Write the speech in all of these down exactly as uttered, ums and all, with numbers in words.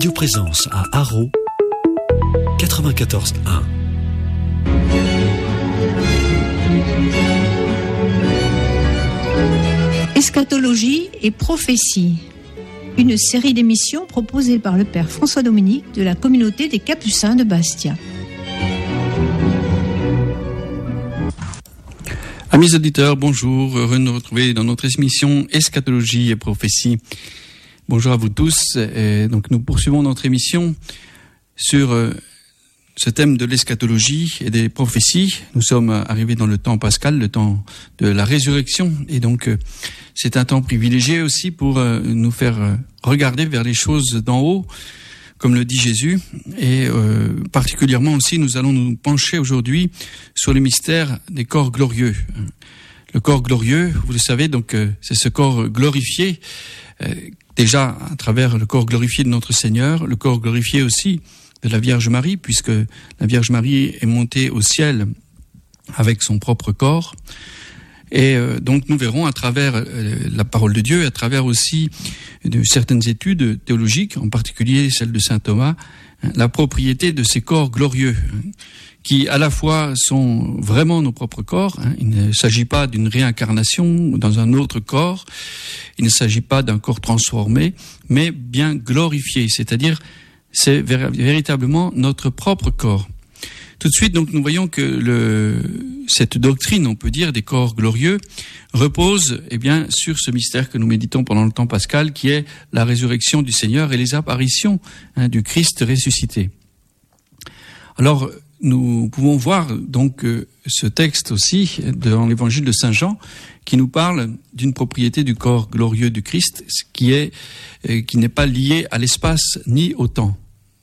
Radio Présence à Haro, quatre-vingt-quatorze un. Eschatologie et prophétie, une série d'émissions proposée par le père François Dominique de la communauté des Capucins de Bastia. Amis auditeurs, bonjour, heureux de nous retrouver dans notre émission Eschatologie et prophétie. Bonjour à vous tous. Et donc nous poursuivons notre émission sur euh, ce thème de l'eschatologie et des prophéties. Nous sommes arrivés dans le temps pascal, le temps de la résurrection, et donc euh, c'est un temps privilégié aussi pour euh, nous faire euh, regarder vers les choses d'en haut, comme le dit Jésus, et euh, particulièrement aussi nous allons nous pencher aujourd'hui sur le mystère des corps glorieux. Le corps glorieux, vous le savez, donc euh, c'est ce corps glorifié, euh, déjà à travers le corps glorifié de notre Seigneur, le corps glorifié aussi de la Vierge Marie, puisque la Vierge Marie est montée au ciel avec son propre corps. Et euh, donc nous verrons à travers euh, la parole de Dieu, à travers aussi de certaines études théologiques, en particulier celle de saint Thomas, hein, la propriété de ces corps glorieux, hein, qui à la fois sont vraiment nos propres corps. Hein. Il ne s'agit pas d'une réincarnation dans un autre corps, il ne s'agit pas d'un corps transformé, mais bien glorifié, c'est-à-dire c'est vér- véritablement notre propre corps. Tout de suite, donc, nous voyons que le, cette doctrine, on peut dire, des corps glorieux, repose, eh bien, sur ce mystère que nous méditons pendant le temps pascal, qui est la résurrection du Seigneur et les apparitions hein, du Christ ressuscité. Alors, nous pouvons voir donc euh, ce texte aussi dans l'Évangile de Saint Jean, qui nous parle d'une propriété du corps glorieux du Christ, qui est euh, qui n'est pas lié à l'espace ni au temps.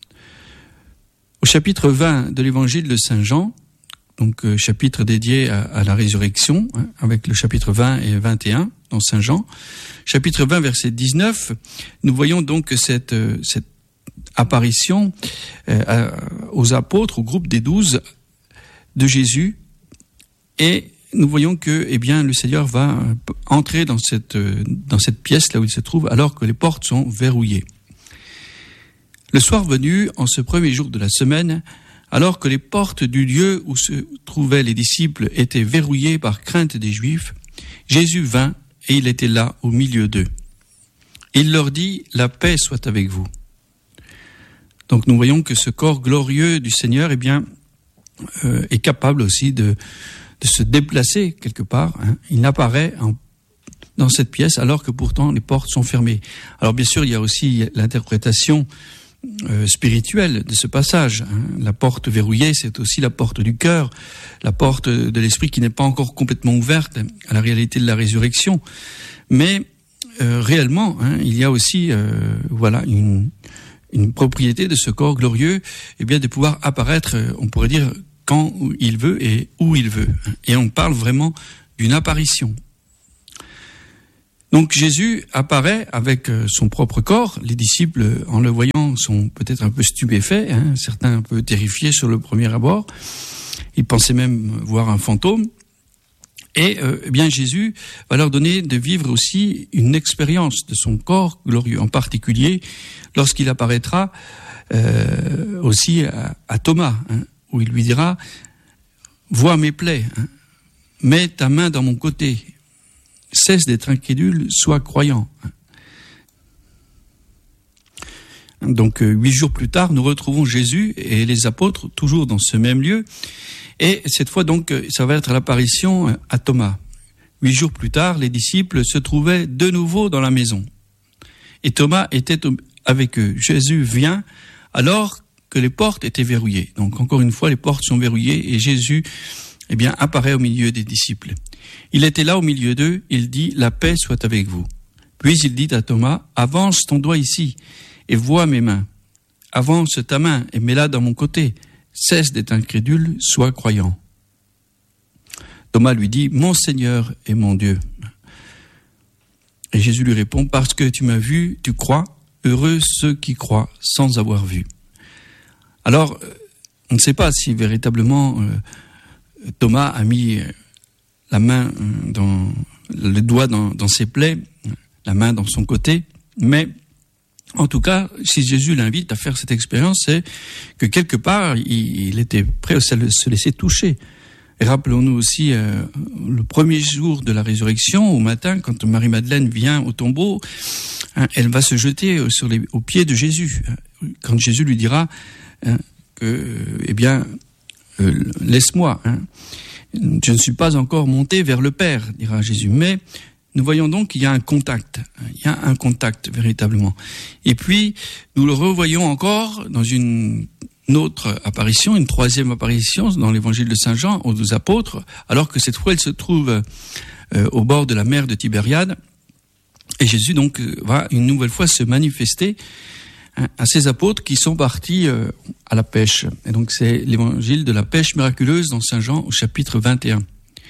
Au chapitre vingt de l'Évangile de Saint Jean, donc euh, chapitre dédié à, à la résurrection, hein, avec le chapitre vingt et vingt et un dans Saint Jean, chapitre vingt verset dix-neuf, nous voyons donc cette euh, cette apparition euh, à, aux apôtres, au groupe des douze de Jésus, et nous voyons que eh bien le Seigneur va entrer dans cette euh, dans cette pièce là où il se trouve alors que les portes sont verrouillées. Le soir venu, en ce premier jour de la semaine, alors que les portes du lieu où se trouvaient les disciples étaient verrouillées par crainte des Juifs, Jésus vint et il était là au milieu d'eux. Il leur dit « La paix soit avec vous ». Donc nous voyons que ce corps glorieux du Seigneur eh bien, euh, est capable aussi de, de se déplacer quelque part. Hein. Il apparaît en dans cette pièce alors que pourtant les portes sont fermées. Alors bien sûr, il y a aussi l'interprétation Euh, spirituelle de ce passage. Hein. La porte verrouillée, c'est aussi la porte du cœur, la porte de l'esprit qui n'est pas encore complètement ouverte à la réalité de la résurrection. Mais euh, réellement, hein, il y a aussi euh, voilà une, une propriété de ce corps glorieux, eh bien de pouvoir apparaître, on pourrait dire, quand il veut et où il veut. Et on parle vraiment d'une apparition. Donc Jésus apparaît avec son propre corps. Les disciples, en le voyant, sont peut-être un peu stupéfaits, hein, certains un peu terrifiés sur le premier abord. Ils pensaient même voir un fantôme. Et euh, eh bien Jésus va leur donner de vivre aussi une expérience de son corps glorieux, en particulier lorsqu'il apparaîtra euh, aussi à, à Thomas, hein, où il lui dira « Vois mes plaies, hein, mets ta main dans mon côté ». Cesse d'être incrédule, sois croyant. Donc, euh, huit jours plus tard, nous retrouvons Jésus et les apôtres toujours dans ce même lieu. Et cette fois, donc, ça va être l'apparition à Thomas. Huit jours plus tard, les disciples se trouvaient de nouveau dans la maison. Et Thomas était avec eux. Jésus vient alors que les portes étaient verrouillées. Donc, encore une fois, les portes sont verrouillées et Jésus eh bien, apparaît au milieu des disciples. Il était là au milieu d'eux, il dit « La paix soit avec vous ». Puis il dit à Thomas « Avance ton doigt ici et vois mes mains. Avance ta main et mets-la dans mon côté. Cesse d'être incrédule, sois croyant. » Thomas lui dit « Mon Seigneur et mon Dieu ». Et Jésus lui répond « Parce que tu m'as vu, tu crois. Heureux ceux qui croient sans avoir vu. » Alors, on ne sait pas si véritablement euh, Thomas a mis la main dans le doigt dans, dans ses plaies, la main dans son côté, mais En tout cas, si Jésus l'invite à faire cette expérience, c'est que quelque part, il, il était prêt à se laisser toucher. Et rappelons-nous aussi euh, le premier jour de la résurrection, au matin, quand Marie-Madeleine vient au tombeau, hein, elle va se jeter sur les, aux pieds de Jésus. Quand Jésus lui dira hein, que, eh bien, euh, laisse-moi, hein, je ne suis pas encore monté vers le Père, dira Jésus. Mais nous voyons donc qu'il y a un contact, il y a un contact véritablement. Et puis, nous le revoyons encore dans une Une autre apparition, une troisième apparition dans l'évangile de Saint Jean aux deux apôtres, alors que cette fois elle se trouve euh, au bord de la mer de Tibériade, et Jésus donc va une nouvelle fois se manifester hein, à ces apôtres qui sont partis euh, à la pêche. Et donc c'est l'évangile de la pêche miraculeuse dans Saint Jean au chapitre vingt et un.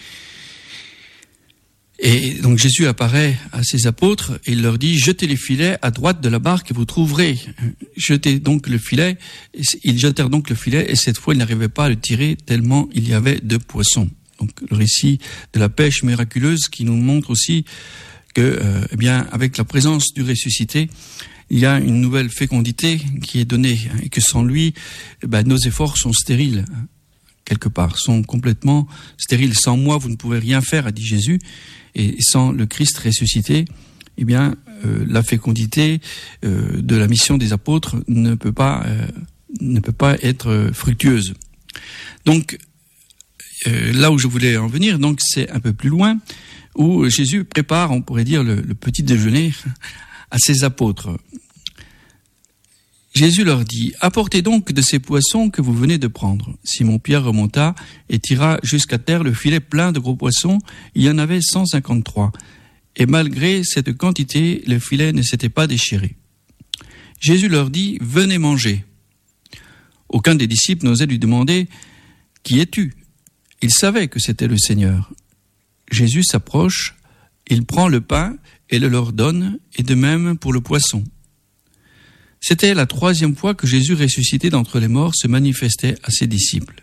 Et donc Jésus apparaît à ses apôtres et il leur dit « Jetez les filets à droite de la barque et vous trouverez. » Jetez donc le filet. Ils jetèrent donc le filet et cette fois ils n'arrivaient pas à le tirer tellement il y avait de poissons. Donc le récit de la pêche miraculeuse qui nous montre aussi que, euh, eh bien, avec la présence du ressuscité, il y a une nouvelle fécondité qui est donnée et que sans lui, eh ben, nos efforts sont stériles. Quelque part, sont complètement stériles. Sans moi, vous ne pouvez rien faire, a dit Jésus. Et sans le Christ ressuscité, eh bien, euh, la fécondité euh, de la mission des apôtres ne peut pas, euh, ne peut pas être fructueuse. Donc, euh, là où je voulais en venir, donc, c'est un peu plus loin, où Jésus prépare, on pourrait dire, le, le petit déjeuner à ses apôtres. Jésus leur dit « Apportez donc de ces poissons que vous venez de prendre. » Simon-Pierre remonta et tira jusqu'à terre le filet plein de gros poissons. Il y en avait cent cinquante-trois. Et malgré cette quantité, le filet ne s'était pas déchiré. Jésus leur dit « Venez manger. » Aucun des disciples n'osait lui demander « Qui es-tu » Il savait que c'était le Seigneur. Jésus s'approche, il prend le pain et le leur donne, et de même pour le poisson. C'était la troisième fois que Jésus, ressuscité d'entre les morts, se manifestait à ses disciples.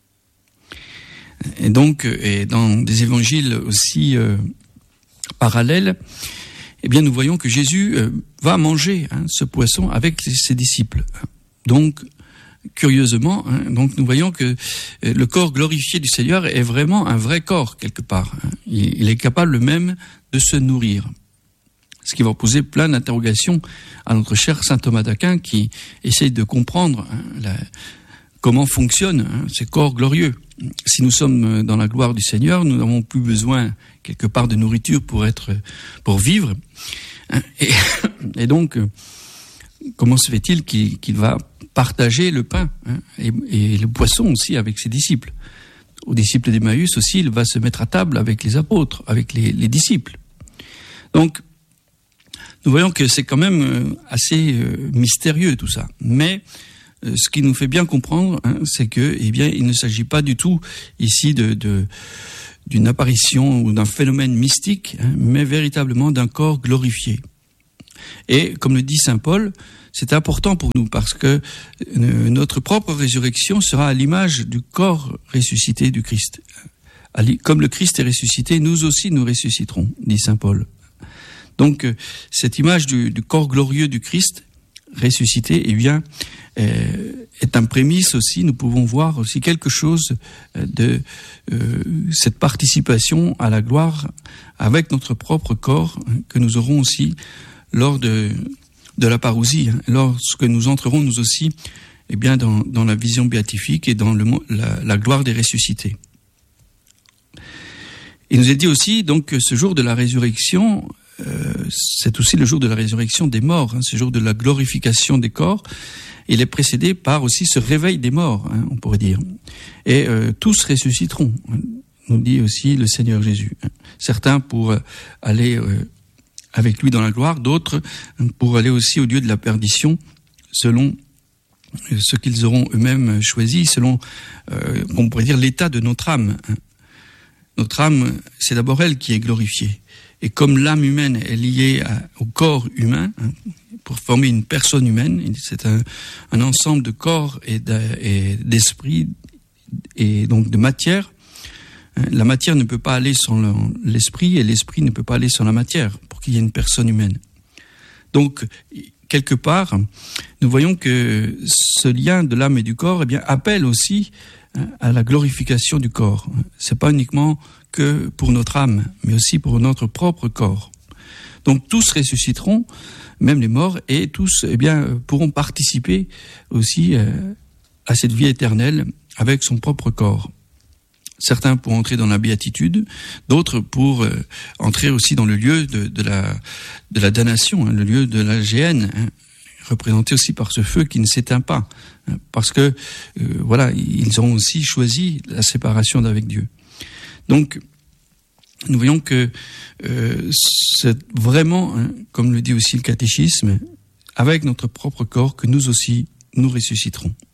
Et donc, et dans des évangiles aussi euh, parallèles, eh bien, nous voyons que Jésus euh, va manger hein, ce poisson avec ses disciples. Donc, curieusement, hein, donc nous voyons que euh, le corps glorifié du Seigneur est vraiment un vrai corps quelque part. Hein. Il, il est capable même de se nourrir. Ce qui va poser plein d'interrogations à notre cher saint Thomas d'Aquin qui essaye de comprendre hein, la, comment fonctionnent hein, ces corps glorieux. Si nous sommes dans la gloire du Seigneur, nous n'avons plus besoin quelque part de nourriture pour être, pour vivre. Hein, et, et donc, comment se fait-il qu'il, qu'il va partager le pain hein, et, et le poisson aussi avec ses disciples? Aux disciples d'Emmaüs aussi, il va se mettre à table avec les apôtres, avec les, les disciples. Donc, nous voyons que c'est quand même assez euh, mystérieux tout ça. Mais euh, ce qui nous fait bien comprendre, hein, c'est que, eh bien, il ne s'agit pas du tout ici de, de d'une apparition ou d'un phénomène mystique, hein, mais véritablement d'un corps glorifié. Et comme le dit saint Paul, c'est important pour nous parce que euh, notre propre résurrection sera à l'image du corps ressuscité du Christ. Comme le Christ est ressuscité, nous aussi nous ressusciterons, dit saint Paul. Donc, cette image du, du corps glorieux du Christ ressuscité, eh bien, euh, est un prémisse aussi. Nous pouvons voir aussi quelque chose de euh, cette participation à la gloire avec notre propre corps que nous aurons aussi lors de, de la parousie, lorsque nous entrerons nous aussi, eh bien, dans, dans la vision béatifique et dans le, la, la gloire des ressuscités. Il nous est dit aussi donc que ce jour de la résurrection, Euh, c'est aussi le jour de la résurrection des morts, hein, ce jour de la glorification des corps. Il est précédé par aussi ce réveil des morts, hein, on pourrait dire. Et euh, tous ressusciteront, hein, nous dit aussi le Seigneur Jésus. Hein. Certains pour euh, aller euh, avec lui dans la gloire, d'autres hein, pour aller aussi au lieu de la perdition, selon euh, ce qu'ils auront eux-mêmes choisi, selon, euh, on pourrait dire, l'état de notre âme. Hein. Notre âme, c'est d'abord elle qui est glorifiée. Et comme l'âme humaine est liée à, au corps humain, hein, pour former une personne humaine, c'est un, un ensemble de corps et, de, et d'esprit et donc de matière. La matière ne peut pas aller sans l'esprit et l'esprit ne peut pas aller sans la matière pour qu'il y ait une personne humaine. Donc, quelque part, nous voyons que ce lien de l'âme et du corps, eh bien, appelle aussi hein, à la glorification du corps. C'est pas uniquement que pour notre âme, mais aussi pour notre propre corps. Donc tous ressusciteront, même les morts, et tous eh bien, pourront participer aussi euh, à cette vie éternelle avec son propre corps. Certains pour entrer dans la béatitude, d'autres pour euh, entrer aussi dans le lieu de, de, la, de la damnation, hein, le lieu de la géhenne, hein, représenté aussi par ce feu qui ne s'éteint pas, hein, parce que euh, voilà, ils ont aussi choisi la séparation d'avec Dieu. Donc, nous voyons que euh, c'est vraiment, hein, comme le dit aussi le catéchisme, avec notre propre corps que nous aussi nous ressusciterons.